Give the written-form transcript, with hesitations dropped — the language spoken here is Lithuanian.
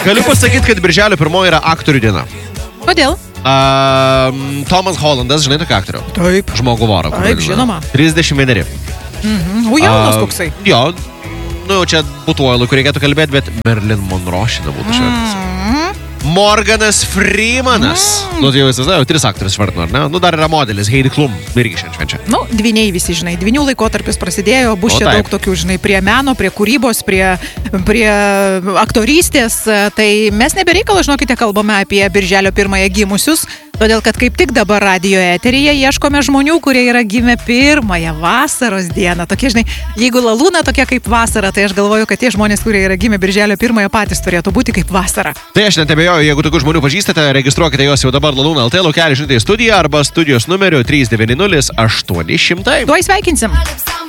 Galiu pasakyti, kad birželio 1 yra aktorių diena. Kodėl? Tomas Hollandas, žinai tokį aktorių? Taip. Žmogų vorą. Taip, žinoma. 31. O jaunas koksai. Jo, čia būtuoju laiku reikėtų kalbėti, bet Marilyn Monroe šiandien būtų šventas. Morganas Freemanas. Nu, tai jau įsivaizduoju, 3 aktorius švartino, ar ne? Nu, dar yra modelis, Heidi Klum, irgi šiandien švenčia. Nu, dvyniai visi, žinai, dvynių laikotarpis prasidėjo, bus čia daug tokių, žinai, prie meno, prie kūrybos, prie aktorystės. Tai mes nebereikalo, žinokite, kalbame apie birželio 1 gimusius, todėl kad kaip tik dabar radijo eteryje ieškome žmonių, kurie yra gimę 1 vasaros dieną. Tokie, žinai, jeigu lalūna tokia kaip vasara, tai aš galvoju, kad tie žmonės, kurie yra gimę birželio 1 patys turėtų būti kaip vasara. Tai aš netebejoju, jeigu tokių žmonių pažįstate, registruokite juos jau dabar Lalūna LT, laukelį žinutę į studiją arba studijos numeriu 390 800. Tuoj sveikinsim.